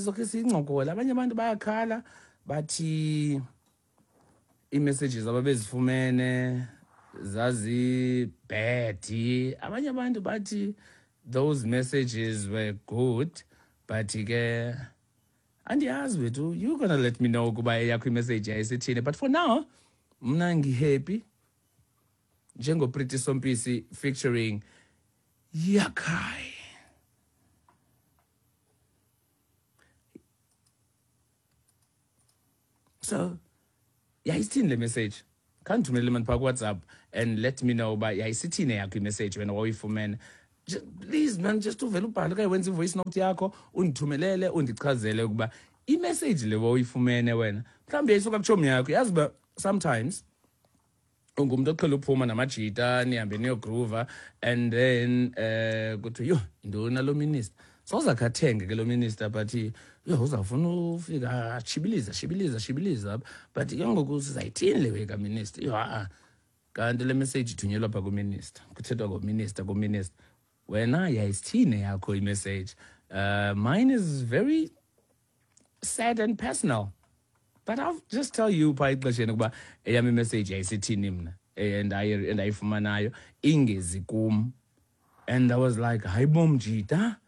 sizokhe siyincokola. Abanye abantu bayakhala bathi i-messages ababezifumene zazi bad. Abanye abantu bathi those messages were good, but ke andiyazi wethu, you're gonna let me know kuba yakho i-message yayisithini. But for now, mna ngi-happy njengoPretty Sompisi featuring Yakai. So yayisithini le message? Khandithumele mani phaa kuWhatsApp and let me know uba yayisithini yakho i-message wena wawuyifumene. Please man, just uvele ubhale okanye wenza i-voice note yakho undithumelele undichazele ukuba i-message le wawuyifumene wena mhlawumbi yayisuka kutshomi yakho. Yazi uba sometimes ungumntu oqhela uphuma namajita nihambe niyogroova and then kuthiwa yho yintoni nalo minister, sowuzakhe athenge ke lo minister but yho uzawufuna ufika shibiliza but ke ngoku sizayithini le weka minister. Yho kanti le message ithunyelwa phaa kuminister, kuthethwa ngominister kuminister. Wena yayisithini yakho i-message? Mine is very sad and personal, but I'll just tell you phaa ixesheni ukuba eyam i-message yayisithini mna and ayifumanayo ingezi kum. And I was like, hayi bo mjita,